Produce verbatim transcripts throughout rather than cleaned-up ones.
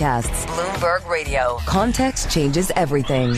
podcasts. Bloomberg Radio. Context changes everything.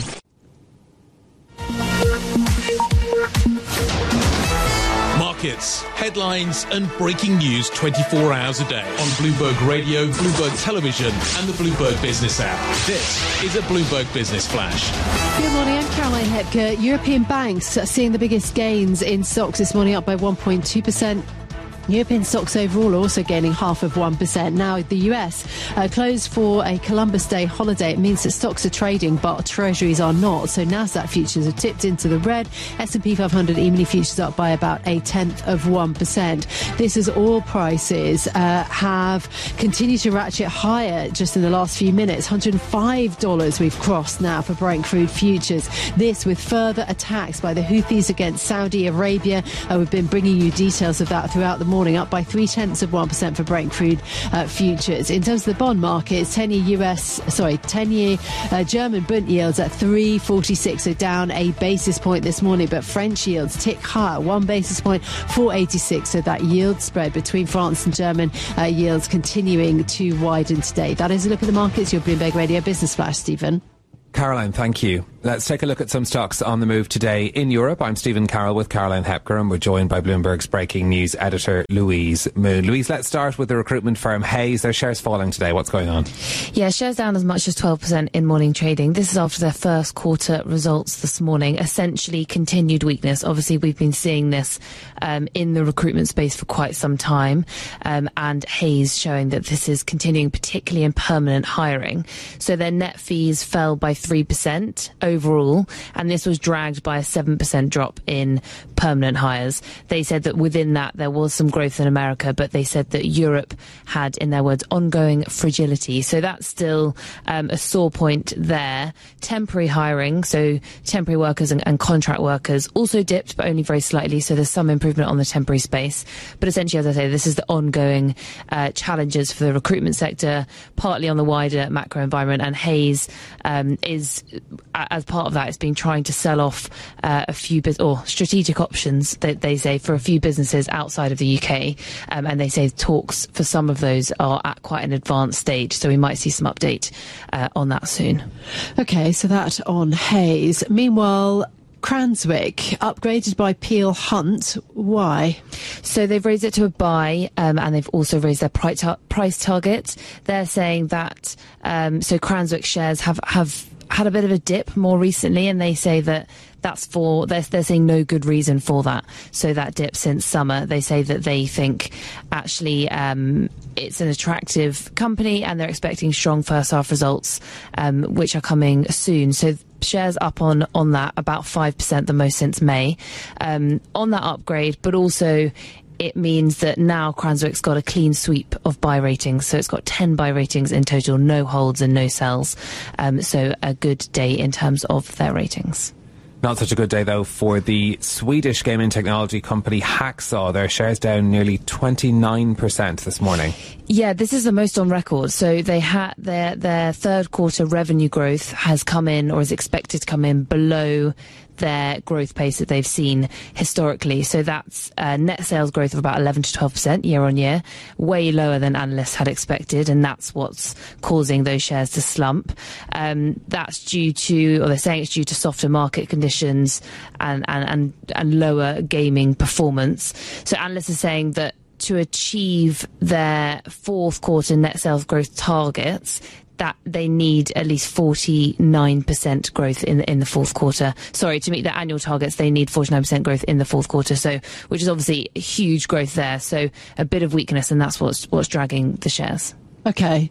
Markets, headlines and breaking news twenty-four hours a day on Bloomberg Radio, Bloomberg Television and the Bloomberg Business app. This is a Bloomberg Business Flash. Good morning, I'm Caroline Hepker. European banks are seeing the biggest gains in stocks this morning, up by one point two percent. European stocks overall are also gaining half of one percent. Now, the U S uh, closed for a Columbus Day holiday. It means that stocks are trading, but treasuries are not. So NASDAQ futures are tipped into the red. S and P five hundred E-mini futures up by about a tenth of one percent. This as oil prices uh, have continued to ratchet higher just in the last few minutes. one hundred five dollars we've crossed now for Brent crude futures. This with further attacks by the Houthis against Saudi Arabia. Uh, we've been bringing you details of that throughout the morning, up by three tenths of one percent for Brent crude uh, futures. In terms of the bond market, ten-year U S, sorry, ten-year uh, German Bund yields at three forty-six, so down a basis point this morning, but French yields tick higher, one basis point, four eighty-six, so that yield spread between France and German uh, yields continuing to widen today. That is a look at the markets. Your Bloomberg Radio Business Flash, Stephen. Caroline, thank you. Let's take a look at some stocks on the move today in Europe. I'm Stephen Carroll with Caroline Hepker, and we're joined by Bloomberg's breaking news editor, Louise Moon. Louise, let's start with the recruitment firm Hays. Their shares falling today. What's going on? Yeah, shares down as much as twelve percent in morning trading. This is after their first quarter results this morning. Essentially continued weakness. Obviously, we've been seeing this um, in the recruitment space for quite some time, um, and Hays showing that this is continuing, particularly in permanent hiring. So their net fees fell by three percent overall, and this was dragged by a seven percent drop in permanent hires. They said that within that there was some growth in America, but they said that Europe had, in their words, ongoing fragility. So that's still um, a sore point there. Temporary hiring, so temporary workers and, and contract workers, also dipped, but only very slightly, so there's some improvement on the temporary space. But essentially, as I say, this is the ongoing uh, challenges for the recruitment sector, partly on the wider macro environment, and Hays um, is as part of that, it's been trying to sell off uh, a few bus- or strategic options that they say for a few businesses outside of the U K, um, and they say talks for some of those are at quite an advanced stage, so we might see some update uh, on that soon. Okay, so that on Hays. Meanwhile, Cranswick upgraded by Peel Hunt. Why? So they've raised it to a buy, um, and they've also raised their price, tar- price target. They're saying that um, so Cranswick shares have have had a bit of a dip more recently, and they say that that's for, they're, they're saying no good reason for that. So that dip since summer, they say that they think actually um, it's an attractive company, and they're expecting strong first half results, um, which are coming soon. So shares up on, on that, about five percent, the most since May, um, on that upgrade, but also it means that now Cranswick's got a clean sweep of buy ratings. So it's got ten buy ratings in total, no holds and no sells. Um, so a good day in terms of their ratings. Not such a good day, though, for the Swedish gaming technology company Hacksaw. Their shares down nearly twenty-nine percent this morning. Yeah, this is the most on record. So they had their their third quarter revenue growth has come in, or is expected to come in, below their growth pace that they've seen historically. So that's uh, net sales growth of about eleven to twelve percent year on year, way lower than analysts had expected, and that's what's causing those shares to slump. Um, that's due to, or they're saying it's due to softer market conditions and, and, and, and lower gaming performance. So analysts are saying that to achieve their fourth quarter net sales growth targets, that they need at least forty-nine percent growth in the, in the fourth quarter. Sorry, to meet their annual targets, they need forty-nine percent growth in the fourth quarter. So, which is obviously a huge growth there. So, a bit of weakness, and that's what's what's dragging the shares. Okay,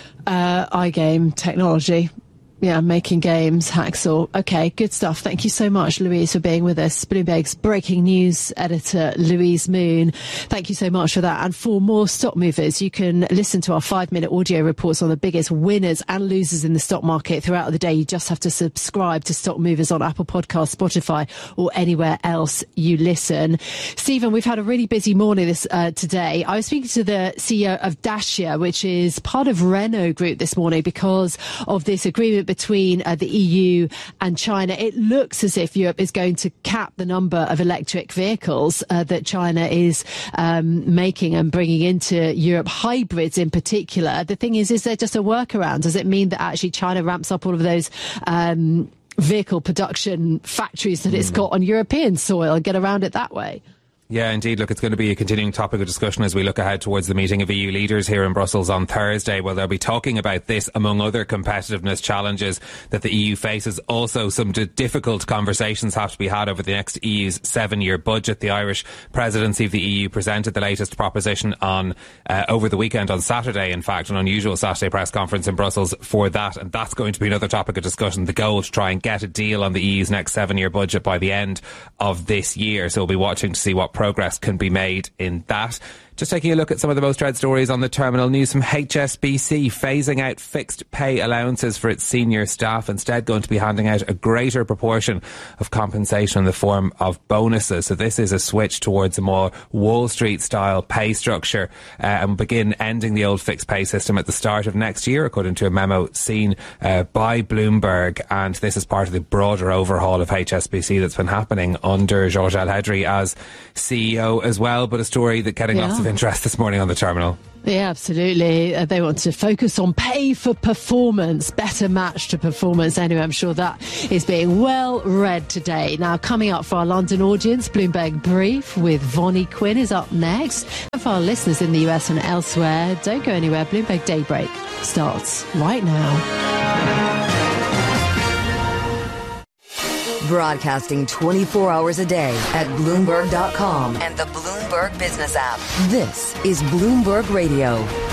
uh, iGame technology. Yeah, making games, Hacksaw. Okay, good stuff. Thank you so much, Louise, for being with us. Bloomberg's breaking news editor, Louise Moon. Thank you so much for that. And for more stock movers, you can listen to our five-minute audio reports on the biggest winners and losers in the stock market throughout the day. You just have to subscribe to Stock Movers on Apple Podcasts, Spotify, or anywhere else you listen. Stephen, we've had a really busy morning this uh, today. I was speaking to the C E O of Dacia, which is part of Renault Group, this morning because of this agreement between uh, the E U and China, it looks as if Europe is going to cap the number of electric vehicles uh, that China is um, making and bringing into Europe, hybrids in particular. The thing is, is there just a workaround? Does it mean that actually China ramps up all of those um, vehicle production factories that it's got on European soil and get around it that way? Yeah, indeed. Look, it's going to be a continuing topic of discussion as we look ahead towards the meeting of E U leaders here in Brussels on Thursday. Well, they'll be talking about this, among other competitiveness challenges that the E U faces. Also, some d- difficult conversations have to be had over the next E U's seven-year budget. The Irish presidency of the E U presented the latest proposition on uh, over the weekend, on Saturday, in fact, an unusual Saturday press conference in Brussels for that. And that's going to be another topic of discussion, the goal to try and get a deal on the E U's next seven-year budget by the end of this year. So we'll be watching to see what progress can be made in that. Just taking a look at some of the most read stories on the terminal. News from H S B C phasing out fixed pay allowances for its senior staff, instead going to be handing out a greater proportion of compensation in the form of bonuses. So this is a switch towards a more Wall Street style pay structure uh, and begin ending the old fixed pay system at the start of next year, according to a memo seen uh, by Bloomberg. And this is part of the broader overhaul of H S B C that's been happening under Georges Alhedri as C E O as well. But a story that getting yeah. lots of interest this morning on the terminal. Yeah, absolutely. Uh, they want to focus on pay for performance, better match to performance. Anyway, I'm sure that is being well read today. Now, coming up for our London audience, Bloomberg Brief with Vonnie Quinn is up next. And for our listeners in the U S and elsewhere, don't go anywhere. Bloomberg Daybreak starts right now. Broadcasting twenty-four hours a day at Bloomberg dot com and the Bloomberg Business app. This is Bloomberg Radio.